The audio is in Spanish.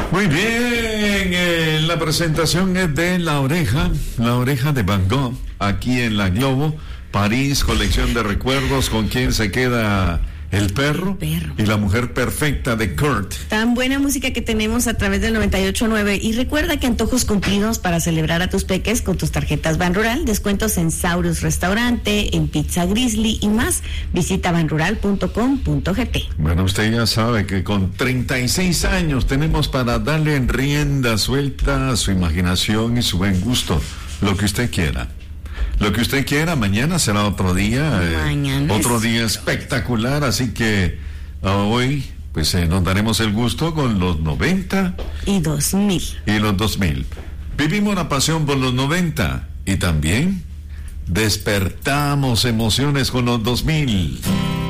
Muy bien, la presentación es de La Oreja de Van Gogh, aquí en la Globo, París, colección de recuerdos, con quien se queda el perro y la mujer perfecta de Kurt. Tan buena música que tenemos a través del 98.9. Y recuerda que antojos cumplidos para celebrar a tus peques con tus tarjetas Banrural, descuentos en Saurus Restaurante, en Pizza Grizzly y más. Visita banrural.com.gt. Bueno, usted ya sabe que con 36 años tenemos para darle en rienda suelta a su imaginación y su buen gusto, lo que usted quiera. Lo que usted quiera, mañana será otro día, otro día espectacular, así que hoy pues nos daremos el gusto con los 90 y 2000. Y los 2000. Vivimos la pasión por los 90 y también despertamos emociones con los 2000.